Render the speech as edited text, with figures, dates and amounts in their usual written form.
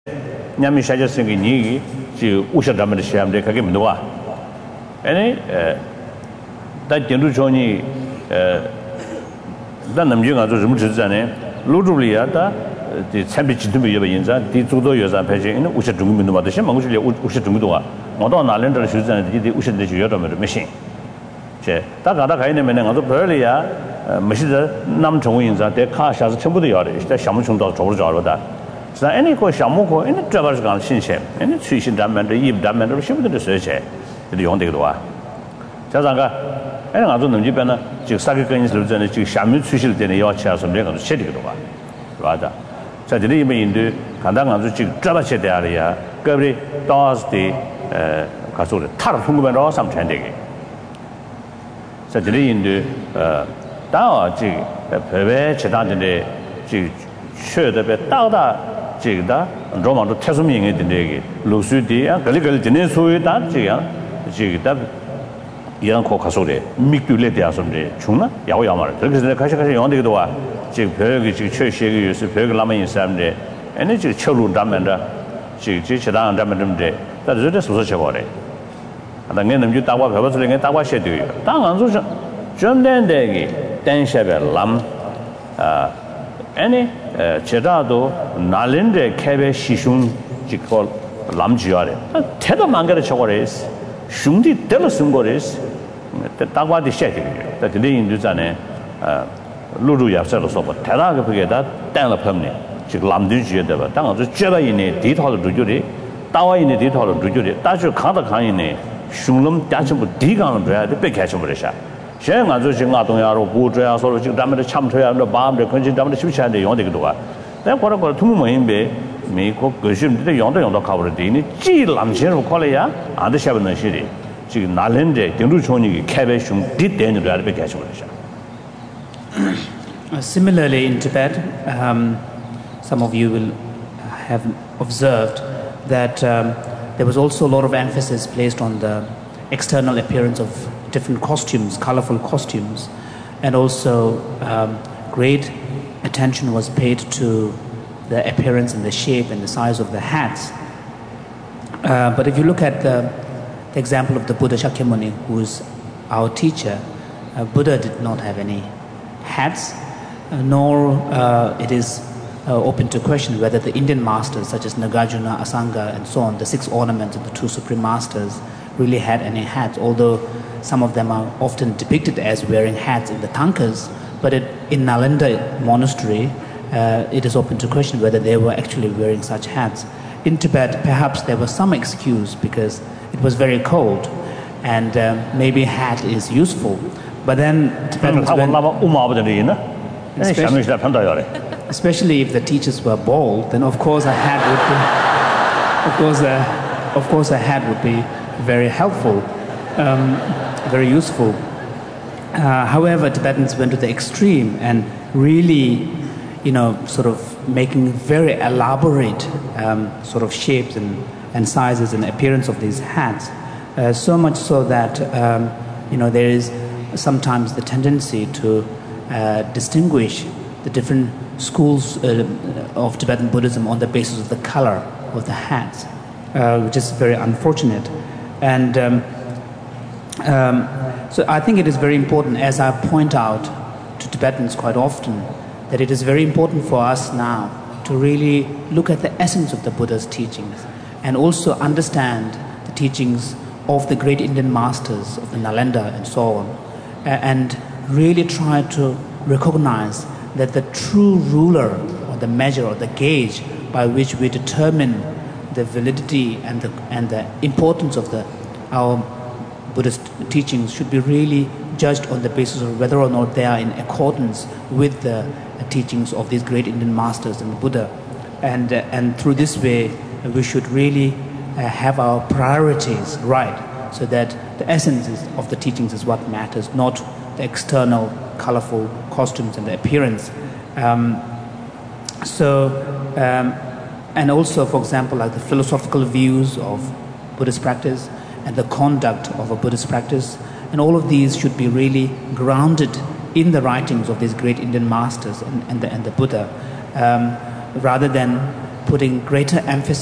Nyami Shaja Singi Nigi, to Usha Dama Sham de Kagimdua. Any that Gendu Choni Danam Junga to Mutuzane, Luduliata, the Champion to be Yinza, the Tudo Yosa Paging, Usha Dumuma, the Shema Usha Dumua, Madonna Lender shoes and the Usha de Yoda machine. Takada Kainam and other Perlia, Mashida Nam Chowins, their cash as a temple the artist, the Shamuchun George Arvada. So any question, Shamuko, any traverse gun, Shinshem, any Shishin Daman, the Eve Daman, or Shim the research, the Yondegua. Chazanga, and other than Jibana, Chisakan is and Shamu Sushil, then your chairs and Legon Shedigua. Rather, Sadili in the Kandanga, Javache area, Gabri, Dawes the Castle, Tarfum or some Chandegi. Sadili in the Dawa, Peve, Chetan, the Sure the Dada, Jigda, Roman to Tasuming in the day, Lusudia, Galigal Genesui, that Jigda, Yan Cocasode, Miculete some day, Chuna, Yawamar, the Kashaka on the door, Jig Perg, Church, Perg Lama in some day, and it's Cholu Damanda, Chichadan Damadum day, that is just such a body. And again, you Tawa, I was looking at Tawa Shedu. Tangan, John Dandegi, Dan Shabel Lam, any Chedado, Nalinde, Kebe, Shishun, Jikol, Lamjiare. Tedda Mangara Chores, Shundi Telesungores, the Tawa de Shetty, that the in Duzane, Lulu Yasel of Teraga Pugeda, Dan Lapamni, Chiklamduji, the Tang, the Jeva in a detail of Dujuri, Tawa in a detail of Dujuri, Tajo Kata in a Shulum, Dachu, Digan, the big catch of Resha. Shang as a Yaro, Budra, sort of Damage Chamtra and the bomb, the country damage which had the Yondegua. Then what about Tumimbe, make Gushim, the Yonder on the cover of Dini, G. Lamsher, Korea, and the Shaban City. She Nalende, Tiruchoni, Kaveshum, did then the Arabic catch. Similarly, in Tibet, some of you will have observed that there was also a lot of emphasis placed on the external appearance of different costumes, colorful costumes, and also great attention was paid to the appearance and the shape and the size of the hats. But if you look at the example of the Buddha Shakyamuni, who is our teacher, Buddha did not have any hats, nor it is open to question whether the Indian masters such as Nagarjuna, Asanga, and so on, the 6 ornaments of the 2 supreme masters, really had any hats, although some of them are often depicted as wearing hats in the tankas, but in Nalanda monastery, it is open to question whether they were actually wearing such hats. In Tibet, perhaps there was some excuse because it was very cold, and maybe hat is useful. But then Tibetans especially if the teachers were bald, then of course a hat would be, of course a hat would be very helpful, very useful. However, Tibetans went to the extreme and really, sort of making very elaborate sort of shapes and sizes and appearance of these hats. So much so that, there is sometimes the tendency to distinguish the different schools of Tibetan Buddhism on the basis of the color of the hats, which is very unfortunate. And so I think it is very important, as I point out to Tibetans quite often, that it is very important for us now to really look at the essence of the Buddha's teachings and also understand the teachings of the great Indian masters of the Nalanda and so on, and really try to recognize that the true ruler or the measure or the gauge by which we determine the validity and the importance of our Buddhist teachings should be really judged on the basis of whether or not they are in accordance with the teachings of these great Indian masters and the Buddha. And through this way, we should really have our priorities right, so that the essence of the teachings is what matters, not the external colorful costumes and the appearance. And also, for example, like the philosophical views of Buddhist practice and the conduct of a Buddhist practice, and all of these should be really grounded in the writings of these great Indian masters and the Buddha, rather than putting greater emphasis